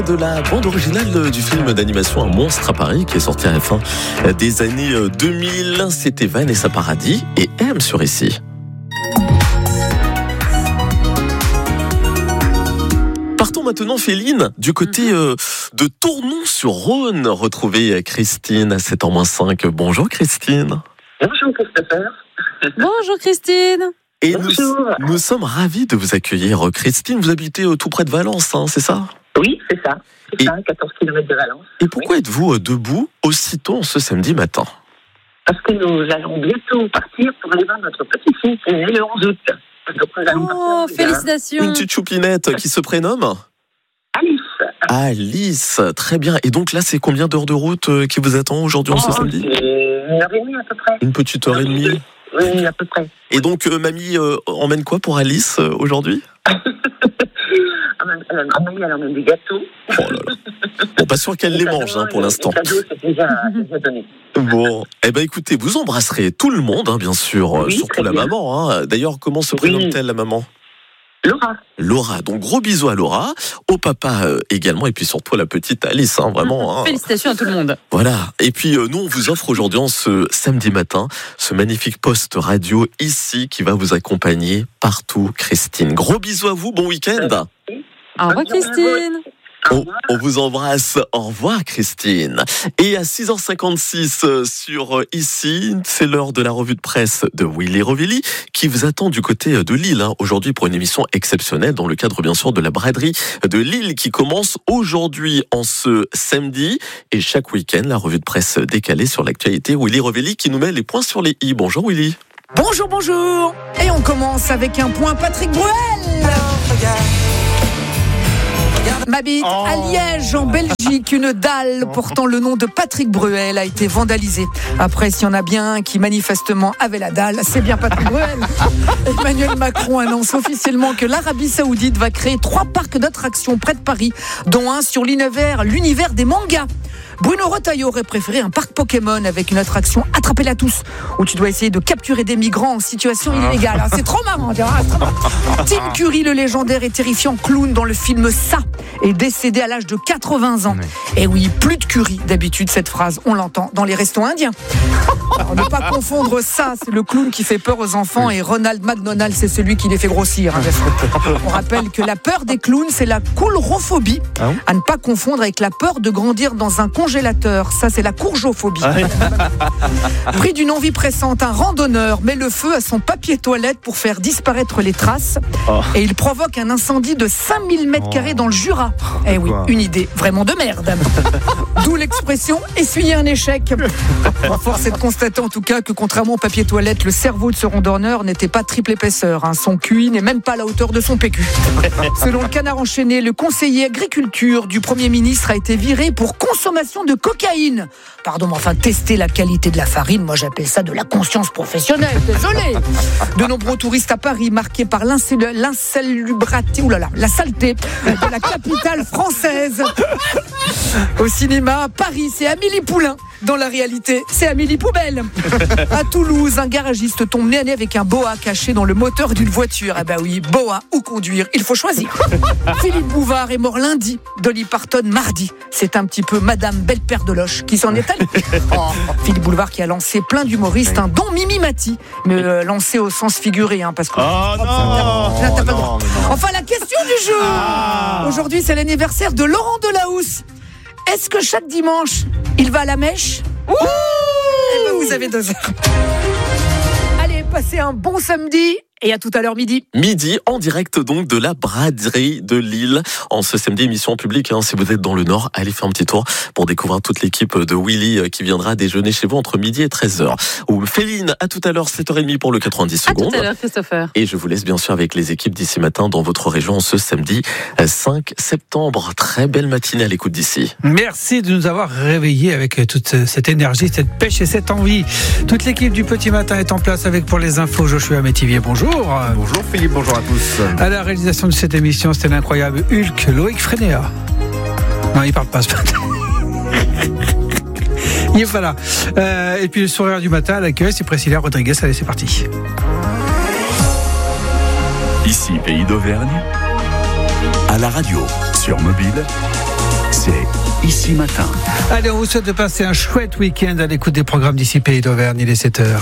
De la bande originale du film d'animation Un monstre à Paris qui est sorti à la fin des années 2000. C'était Vanessa Paradis et M sur ici. Partons maintenant, Féline, du côté de Tournon-sur-Rhône. Retrouver Christine à 7h-5. Bonjour Christine. Bonjour Christopher. Bonjour Christine. Et Bonjour. nous sommes ravis de vous accueillir. Christine, vous habitez tout près de Valence, hein, c'est ça ? Oui, c'est ça. C'est ça, 14 km de Valence. Et pourquoi êtes-vous debout aussitôt ce samedi matin ? Parce que nous allons bientôt partir pour aller voir notre petit-fils qui est né le 11 août. Donc nous allons partir Félicitations. Une petite choupinette qui se prénomme Alice. Alice, très bien. Et donc là, c'est combien d'heures de route qui vous attend aujourd'hui ce samedi ? C'est 1h30 à peu près. Une petite heure et demie. Oui, à peu près. Et donc, mamie emmène quoi pour Alice aujourd'hui ? Elle emmène des gâteaux. Oh là là. Bon, pas sûr qu'elle les mange pour l'instant. Les cadeaux, c'est déjà donné. Bon, eh ben écoutez, vous embrasserez tout le monde, bien sûr, Oui, surtout la bien. maman. D'ailleurs, comment se prénomme-t-elle la maman ? Laura. Laura, donc gros bisous à Laura, au papa également, et puis surtout à la petite Alice, vraiment. Félicitations à tout le monde. Voilà, et puis nous on vous offre aujourd'hui, ce samedi matin, ce magnifique poste radio ici qui va vous accompagner partout, Christine. Gros bisous à vous, bon week-end. Au revoir Christine. On vous embrasse. Au revoir Christine. Et à 6h56 sur ici, c'est l'heure de la revue de presse de Willy Rovelli qui vous attend du côté de Lille aujourd'hui pour une émission exceptionnelle dans le cadre bien sûr de la braderie de Lille qui commence aujourd'hui en ce samedi et chaque week-end la revue de presse décalée sur l'actualité. Willy Rovelli qui nous met les points sur les i. Bonjour Willy. Bonjour, bonjour. Et on commence avec un point Patrick Bruel. M'habite à Liège, en Belgique. Une dalle portant le nom de Patrick Bruel a été vandalisée. Après, s'il y en a bien un qui manifestement avait la dalle, c'est bien Patrick Bruel. Emmanuel Macron annonce officiellement que l'Arabie Saoudite va créer 3 parcs d'attractions près de Paris, dont un sur l'univers des mangas. Bruno Retailleau aurait préféré un parc Pokémon avec une attraction Attrapez-la tous, où tu dois essayer de capturer des migrants en situation illégale. C'est trop marrant. Tim Curry, le légendaire et terrifiant clown dans le film Ça, est décédé à l'âge de 80 ans. Et oui, plus de curry. D'habitude, cette phrase, on l'entend dans les restos indiens. Alors, ne pas confondre Ça, c'est le clown qui fait peur aux enfants, et Ronald McDonald, c'est celui qui les fait grossir. On rappelle que la peur des clowns, c'est la coulrophobie, à ne pas confondre avec la peur de grandir dans un congélateur. Ça, c'est la courgeophobie. Pris d'une envie pressante, un randonneur met le feu à son papier toilette pour faire disparaître les traces. Et il provoque un incendie de 5000 m² dans le Jura. Eh oui, une idée vraiment de merde. D'où l'expression essuyer un échec. Force est de constater en tout cas que contrairement au papier toilette, le cerveau de ce randonneur n'était pas triple épaisseur. Son QI n'est même pas à la hauteur de son PQ. Selon le Canard enchaîné, le conseiller agriculture du Premier ministre a été viré pour consommation de cocaïne. Pardon, mais enfin, tester la qualité de la farine, moi j'appelle ça de la conscience professionnelle, désolé. De nombreux touristes à Paris marqués par l'insalubrité, la saleté de la capitale française. Au cinéma, à Paris, c'est Amélie Poulain. Dans la réalité, c'est Amélie Poubelle. À Toulouse, un garagiste tombe nez à nez avec un boa caché dans le moteur d'une voiture. Eh ben oui, boa ou conduire, il faut choisir. Philippe Bouvard est mort lundi, Dolly Parton mardi. C'est un petit peu Madame Belle-Père de Loche qui s'en est allée. Philippe Bouvard qui a lancé plein d'humoristes, dont Mimi Mati, mais lancé au sens figuré, parce que... Là, t'as pas le droit. Enfin, la question du jour. Aujourd'hui, c'est l'anniversaire de Laurent Delahousse. Est-ce que chaque dimanche, il va à la mèche ? Eh ben, vous avez 2 heures. Allez, passez un bon samedi. Et à tout à l'heure midi. Midi, en direct donc de la braderie de Lille. En ce samedi, émission publique, si vous êtes dans le Nord, allez faire un petit tour pour découvrir toute l'équipe de Willy qui viendra déjeuner chez vous entre midi et 13h. Ou Féline, à tout à l'heure, 7h30 pour le 90 secondes. À tout à l'heure, Christopher. Et je vous laisse bien sûr avec les équipes d'ici matin dans votre région ce samedi 5 septembre. Très belle matinée à l'écoute d'ici. Merci de nous avoir réveillés avec toute cette énergie, cette pêche et cette envie. Toute l'équipe du Petit Matin est en place avec pour les infos Joshua Métivier. Bonjour. Bonjour Philippe, bonjour à tous. À la réalisation de cette émission, c'était l'incroyable Hulk, Loïc Frénéa. Non, il parle pas ce matin. Il est pas là. Et puis le sourire du matin à l'accueil, c'est Priscilla Rodriguez. Allez, c'est parti. Ici, Pays d'Auvergne, à la radio, sur mobile, c'est Ici Matin. Allez, on vous souhaite de passer un chouette week-end à l'écoute des programmes d'ici Pays d'Auvergne. Il est 7h.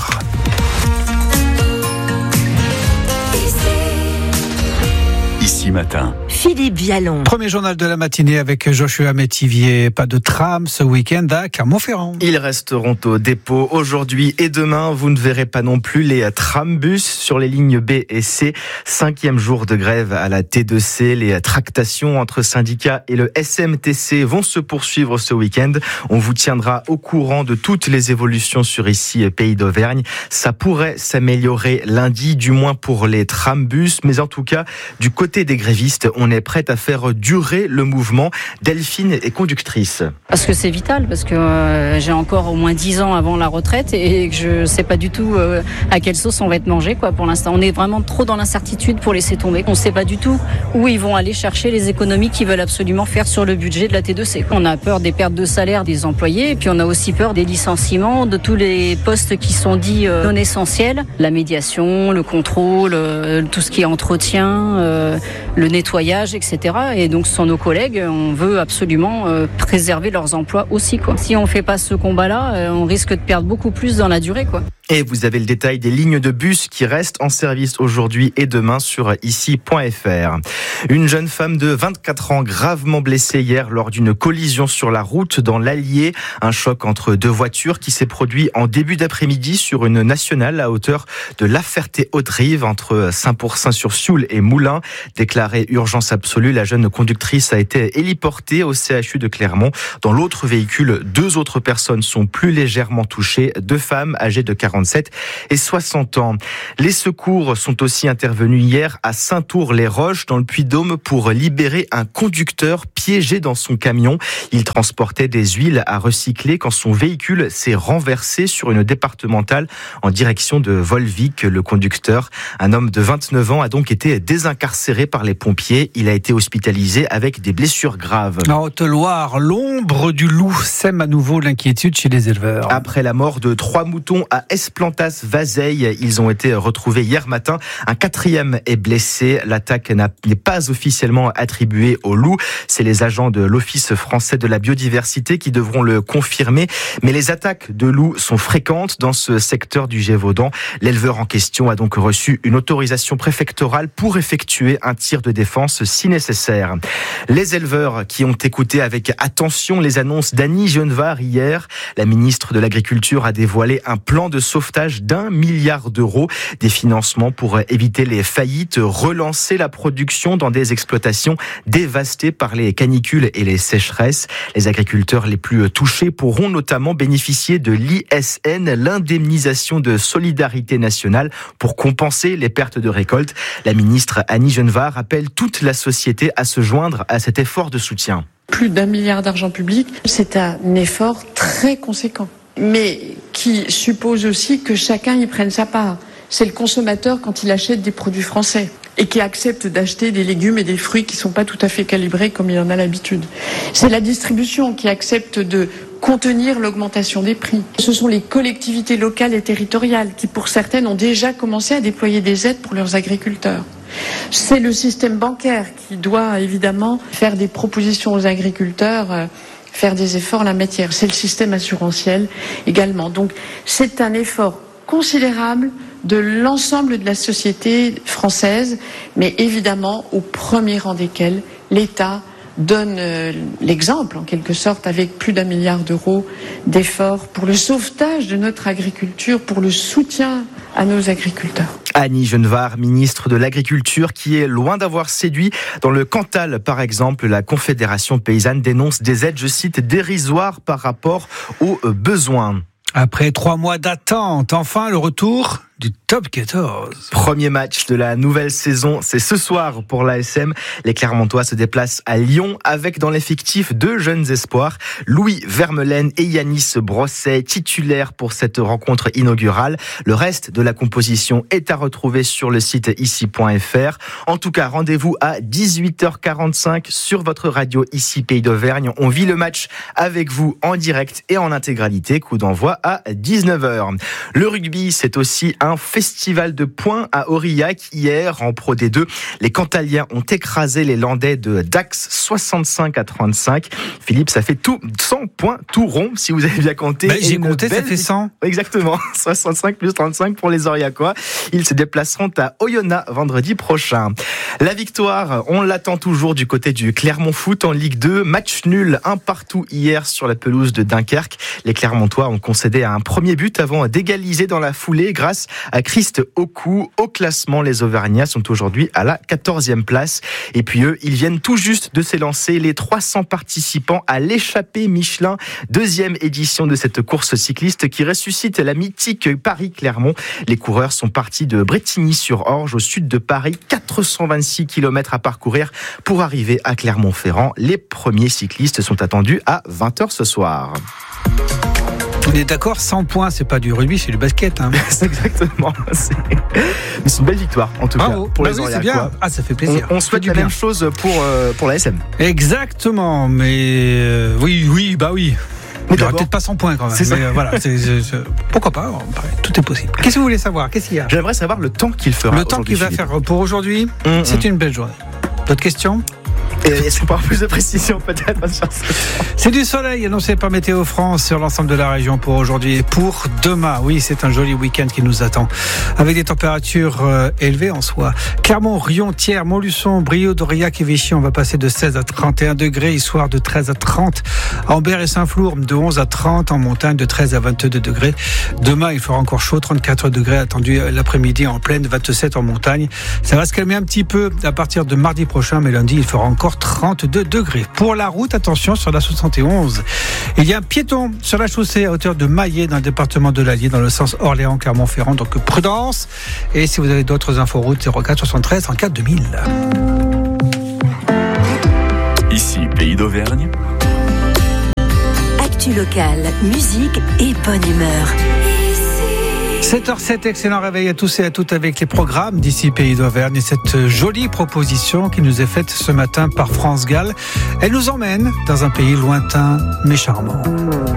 Ici Matin. Philippe Vialon. Premier journal de la matinée avec Joshua Métivier. Pas de tram ce week-end à Clermont-Ferrand. Ils resteront au dépôt aujourd'hui et demain. Vous ne verrez pas non plus les trambus sur les lignes B et C. 5e jour de grève à la T2C. Les tractations entre syndicats et le SMTC vont se poursuivre ce week-end. On vous tiendra au courant de toutes les évolutions sur ici Pays d'Auvergne. Ça pourrait s'améliorer lundi, du moins pour les trambus. Mais en tout cas, du côté des grévistes, on est prête à faire durer le mouvement. Delphine est conductrice. Parce que c'est vital, parce que j'ai encore au moins 10 ans avant la retraite et que je ne sais pas du tout à quelle sauce on va être mangé pour l'instant. On est vraiment trop dans l'incertitude pour laisser tomber. On ne sait pas du tout où ils vont aller chercher les économies qu'ils veulent absolument faire sur le budget de la T2C. On a peur des pertes de salaire des employés et puis on a aussi peur des licenciements, de tous les postes qui sont dits non essentiels. La médiation, le contrôle, tout ce qui est entretien, le nettoyage, etc. Et donc ce sont nos collègues, on veut absolument préserver leurs emplois aussi. Si on ne fait pas ce combat-là, on risque de perdre beaucoup plus dans la durée. Et vous avez le détail des lignes de bus qui restent en service aujourd'hui et demain sur ici.fr. Une jeune femme de 24 ans gravement blessée hier lors d'une collision sur la route dans l'Allier. Un choc entre deux voitures qui s'est produit en début d'après-midi sur une nationale à hauteur de La Ferté-Haute-Rive entre Saint-Pourçain-sur-Sioule et Moulins. Déclarée urgence absolue, la jeune conductrice a été héliportée au CHU de Clermont. Dans l'autre véhicule, 2 autres personnes sont plus légèrement touchées, 2 femmes âgées de 47 et 60 ans. Les secours sont aussi intervenus hier à Saint-Ours-les-Roches dans le Puy-de-Dôme pour libérer un conducteur piégé dans son camion. Il transportait des huiles à recycler quand son véhicule s'est renversé sur une départementale en direction de Volvic. Le conducteur, un homme de 29 ans, a donc été désincarcéré par les pompiers. Il a été hospitalisé avec des blessures graves. En Haute-Loire, l'ombre du loup sème à nouveau l'inquiétude chez les éleveurs. Après la mort de 3 moutons à Esplantas-Vazeilles, ils ont été retrouvés hier matin. Un 4e est blessé. L'attaque n'est pas officiellement attribuée au loup. C'est les agents de l'Office français de la biodiversité qui devront le confirmer. Mais les attaques de loups sont fréquentes dans ce secteur du Gévaudan. L'éleveur en question a donc reçu une autorisation préfectorale pour effectuer un tir de défense si nécessaire. Les éleveurs qui ont écouté avec attention les annonces d'Annie Genevard hier, la ministre de l'Agriculture a dévoilé un plan de sauvetage d'1 milliard d'euros, des financements pour éviter les faillites, relancer la production dans des exploitations dévastées par les canicules et les sécheresses. Les agriculteurs les plus touchés pourront notamment bénéficier de l'ISN, l'indemnisation de solidarité nationale, pour compenser les pertes de récolte. La ministre Annie Genevard appelle toute la société à se joindre à cet effort de soutien. Plus d'1 milliard d'argent public, c'est un effort très conséquent, mais qui suppose aussi que chacun y prenne sa part. C'est le consommateur quand il achète des produits français et qui accepte d'acheter des légumes et des fruits qui ne sont pas tout à fait calibrés comme il en a l'habitude. C'est la distribution qui accepte de contenir l'augmentation des prix. Ce sont les collectivités locales et territoriales qui, pour certaines, ont déjà commencé à déployer des aides pour leurs agriculteurs. C'est le système bancaire qui doit évidemment faire des propositions aux agriculteurs, faire des efforts en la matière. C'est le système assurantiel également. Donc c'est un effort considérable de l'ensemble de la société française, mais évidemment au premier rang desquels l'État donne l'exemple, en quelque sorte, avec plus d'1 milliard d'euros d'efforts pour le sauvetage de notre agriculture, pour le soutien à nos agriculteurs. Annie Genevard, ministre de l'Agriculture, qui est loin d'avoir séduit. Dans le Cantal, par exemple, la Confédération paysanne dénonce des aides, je cite, dérisoires par rapport aux besoins. Après 3 mois d'attente, enfin le retour du Top 14. Premier match de la nouvelle saison, c'est ce soir pour l'ASM. Les Clermontois se déplacent à Lyon avec dans l'effectif 2 jeunes espoirs, Louis Vermeulen et Yanis Brosset, titulaires pour cette rencontre inaugurale. Le reste de la composition est à retrouver sur le site ici.fr. En tout cas, rendez-vous à 18h45 sur votre radio Ici Pays d'Auvergne. On vit le match avec vous en direct et en intégralité. Coup d'envoi à 19h. Le rugby, c'est aussi un un festival de points à Aurillac hier en Pro D2. Les Cantaliens ont écrasé les Landais de Dax 65-35. Philippe, ça fait tout 100 points tout rond si vous avez bien compté. J'ai compté, ça fait 100. Exactement, 65 plus 35 pour les Aurillacois. Ils se déplaceront à Oyonnax vendredi prochain. La victoire, on l'attend toujours du côté du Clermont Foot en Ligue 2. Match nul, 1-1 hier sur la pelouse de Dunkerque. Les Clermontois ont concédé un premier but avant d'égaliser dans la foulée grâce à Christ Oku. Au classement, les Auvergnats sont aujourd'hui à la 14e place. Et puis eux, ils viennent tout juste de s'élancer les 300 participants à l'échappée Michelin, deuxième édition de cette course cycliste qui ressuscite la mythique Paris-Clermont. Les coureurs sont partis de Brétigny-sur-Orge au sud de Paris, 426 km à parcourir pour arriver à Clermont-Ferrand. Les premiers cyclistes sont attendus à 20h ce soir. On est d'accord, 100 points, c'est pas du rugby, c'est du basket. Hein. C'est exactement. C'est une belle victoire, en tout cas, pour les Aurillacois. C'est bien. Ah, ça fait plaisir. On souhaite la même chose pour la SM. Exactement, mais oui. Mais il n'y aura peut-être pas 100 points quand même. C'est ça. Mais voilà, pourquoi pas, tout est possible. Qu'est-ce que vous voulez savoir? Qu'est-ce qu'il y a? J'aimerais savoir le temps qu'il fera. Le temps qu'il va faire pour aujourd'hui, c'est une belle journée. D'autres questions? Est-ce qu'on peut avoir plus de précision peut-être sur ça? C'est du soleil annoncé par Météo France sur l'ensemble de la région pour aujourd'hui et pour demain. Oui, c'est un joli week-end qui nous attend avec des températures élevées en soi. Clermont, Rion, Thiers, Montluçon, Brioude, Aurillac et Vichy, on va passer de 16 à 31 degrés, Issoire de 13 à 30, Ambert et Saint-Flour de 11 à 30, en montagne de 13 à 22 degrés. Demain, il fera encore chaud, 34 degrés attendus l'après-midi en plaine, 27 en montagne. Ça va se calmer un petit peu à partir de mardi prochain, mais lundi, il fera encore 32 degrés. Pour la route, attention, sur la 71, il y a un piéton sur la chaussée à hauteur de Maillet dans le département de l'Allier, dans le sens Orléans-Clermont-Ferrand, donc prudence. Et si vous avez d'autres inforoutes, 04 73 34 2000. Ici, Pays d'Auvergne. Actu locale, musique et bonne humeur. 7h07, excellent réveil à tous et à toutes avec les programmes d'ici Pays d'Auvergne et cette jolie proposition qui nous est faite ce matin par France Gall. Elle nous emmène dans un pays lointain mais charmant.